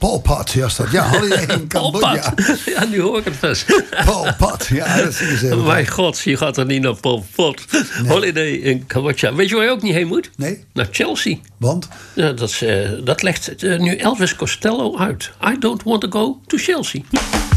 Pol Pot, ja, staat. Ja, Holiday in Cambodja. Ja, nu hoor ik het pas. Pol Pot, ja, dat is heel Mijn god, je gaat er niet naar Pol Pot. Nee. Holiday in Cambodja. Weet je waar je ook niet heen moet? Nee. Naar Chelsea. Want? Ja, dat legt nu Elvis Costello uit. I don't want to go to Chelsea.